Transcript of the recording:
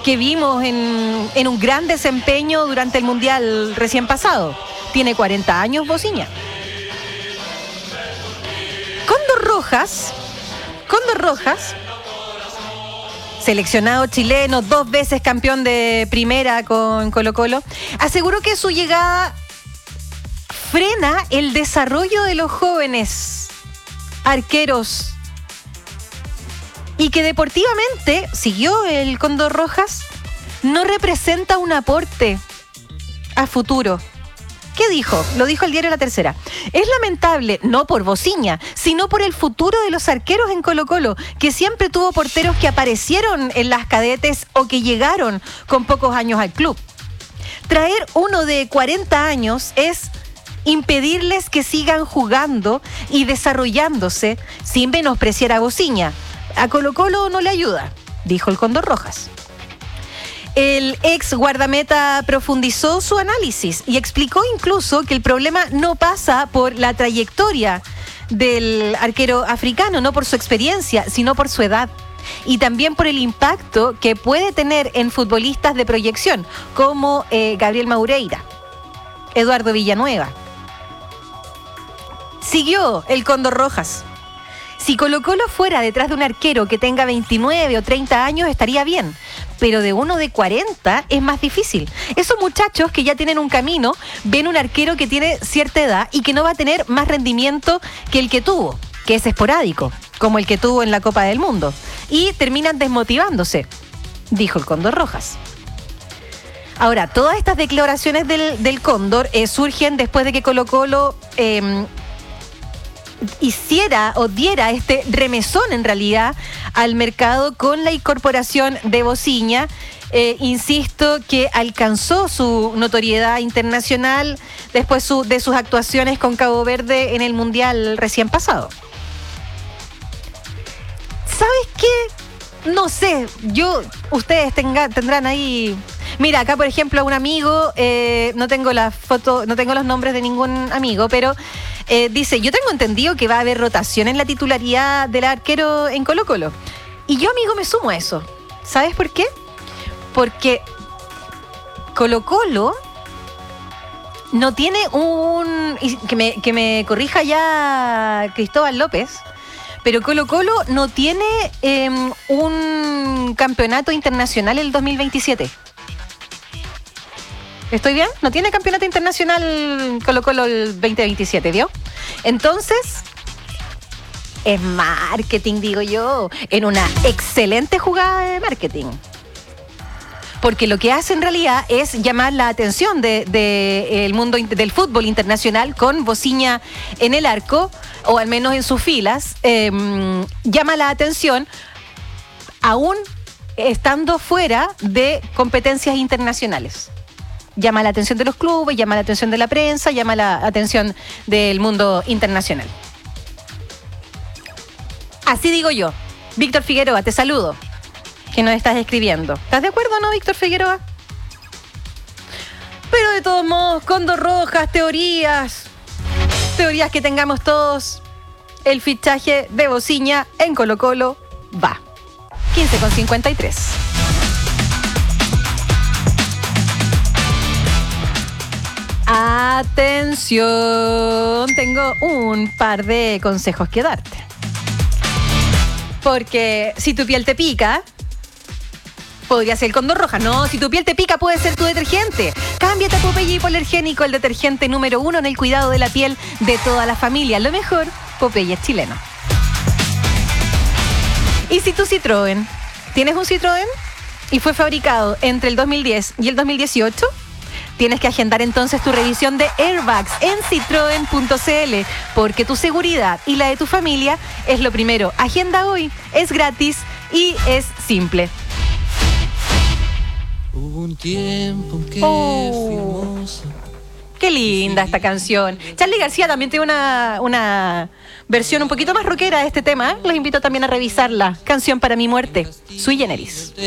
que vimos en un gran desempeño durante el Mundial recién pasado. Tiene 40 años Bociña. Cóndor Rojas, seleccionado chileno, 2 veces campeón de primera con Colo-Colo, aseguró que su llegada frena el desarrollo de los jóvenes arqueros y que deportivamente, siguió el Cóndor Rojas, no representa un aporte a futuro. ¿Qué dijo? Lo dijo el diario La Tercera. Es lamentable, no por Bociña, sino por el futuro de los arqueros en Colo-Colo, que siempre tuvo porteros que aparecieron en las cadetes o que llegaron con pocos años al club. Traer uno de 40 años es impedirles que sigan jugando y desarrollándose sin menospreciar a Bociña. A Colo-Colo no le ayuda, dijo el Cóndor Rojas. El ex guardameta profundizó su análisis y explicó incluso que el problema no pasa por la trayectoria del arquero africano, no por su experiencia, sino por su edad. Y también por el impacto que puede tener en futbolistas de proyección, como Gabriel Maureira, Eduardo Villanueva. Siguió el Cóndor Rojas. Si Colo-Colo fuera detrás de un arquero que tenga 29 o 30 años, estaría bien. Pero de uno de 40 es más difícil. Esos muchachos que ya tienen un camino, ven un arquero que tiene cierta edad y que no va a tener más rendimiento que el que tuvo, que es esporádico, como el que tuvo en la Copa del Mundo. Y terminan desmotivándose, dijo el Cóndor Rojas. Ahora, todas estas declaraciones del Cóndor surgen después de que Colo-Colo hiciera o diera este remesón en realidad al mercado con la incorporación de Bociña. Insisto que alcanzó su notoriedad internacional después de sus actuaciones con Cabo Verde en el Mundial recién pasado. ¿Sabes qué? No sé, ustedes tendrán ahí. Mira, acá por ejemplo un amigo, no tengo la foto, no tengo los nombres de ningún amigo, pero dice, yo tengo entendido que va a haber rotación en la titularidad del arquero en Colo-Colo. Y yo, amigo, me sumo a eso. ¿Sabes por qué? Porque Colo-Colo no tiene que me corrija ya Cristóbal López, pero Colo-Colo no tiene un campeonato internacional el 2027. ¿Estoy bien? No tiene campeonato internacional Colo-Colo el 2027, ¿vio? Entonces, es marketing, digo yo, en una excelente jugada de marketing. Porque lo que hace en realidad es llamar la atención del mundo del fútbol internacional con Bociña en el arco, o al menos en sus filas, llama la atención aún estando fuera de competencias internacionales. Llama la atención de los clubes, llama la atención de la prensa, llama la atención del mundo internacional. Así digo yo. Víctor Figueroa, te saludo, que nos estás escribiendo. ¿Estás de acuerdo o no, Víctor Figueroa? Pero de todos modos, Cóndor Rojas, teorías que tengamos todos. El fichaje de Bociña en Colo-Colo va. 15:53. Atención, tengo un par de consejos que darte. Porque si tu piel te pica, podría ser el Cóndor Rojas. No, si tu piel te pica, puede ser tu detergente. Cámbiate a Popeye Hipoalergénico, el detergente número 1 en el cuidado de la piel de toda la familia. Lo mejor, Popeye es chileno. Y si tu Citroën, ¿tienes un Citroën? Y fue fabricado entre el 2010 y el 2018, tienes que agendar entonces tu revisión de airbags en citroen.cl, porque tu seguridad y la de tu familia es lo primero. Agenda hoy, es gratis y es simple. Hubo un tiempo que fuimos. Qué linda esta canción. Charly García también tiene una versión un poquito más rockera de este tema. Los invito también a revisarla. Canción para mi muerte, Sui Generis.